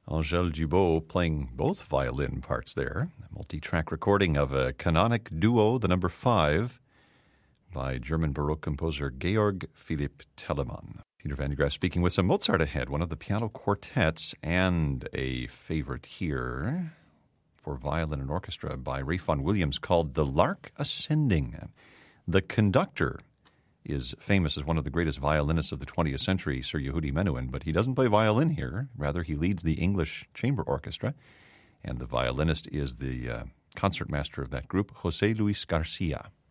Angèle Dubot playing both violin parts there. A multi-track recording of a canonic duo, the number 5, by German Baroque composer Georg Philipp Telemann. Peter van der Graaf speaking with some Mozart ahead, one of the piano quartets, and a favorite here for violin and orchestra by Ralph Vaughan Williams called The Lark Ascending. The conductor is famous as one of the greatest violinists of the 20th century, Sir Yehudi Menuhin, but he doesn't play violin here. Rather, he leads the English Chamber Orchestra, and the violinist is the concertmaster of that group, José Luis Garcia.